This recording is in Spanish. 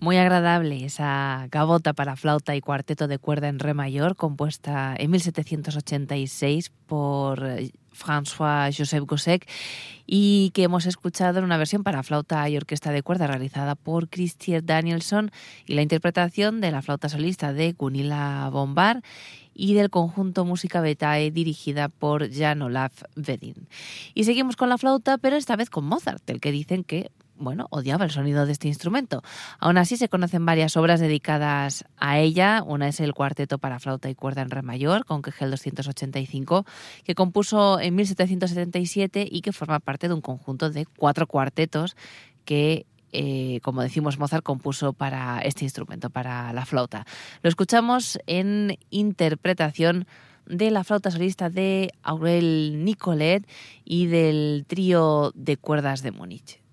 Muy agradable esa gavota para flauta y cuarteto de cuerda en re mayor, compuesta en 1786 por François-Joseph Gossec y que hemos escuchado en una versión para flauta y orquesta de cuerda realizada por Christian Danielson y la interpretación de la flauta solista de Gunilla Bombard y del conjunto Música Vitae dirigida por Jan Olaf Vedin. Y seguimos con la flauta, pero esta vez con Mozart, el que dicen que odiaba el sonido de este instrumento. Aún así, se conocen varias obras dedicadas a ella. Una es el cuarteto para flauta y cuerda en re mayor, con Kegel 285, que compuso en 1777 y que forma parte de un conjunto de 4 cuartetos que, como decimos, Mozart compuso para este instrumento, para la flauta. Lo escuchamos en interpretación de la flauta solista de Aurel Nicolet y del trío de cuerdas de Múnich.